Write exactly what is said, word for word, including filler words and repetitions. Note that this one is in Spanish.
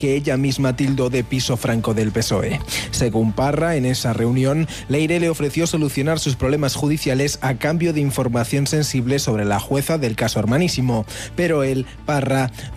que ella misma tildó de piso franco del P S O E. Según Parra, en esa reunión, Leire le ofreció solucionar sus problemas judiciales a cambio de información sensible sobre la jueza del caso Hermanísimo, pero él, Parra,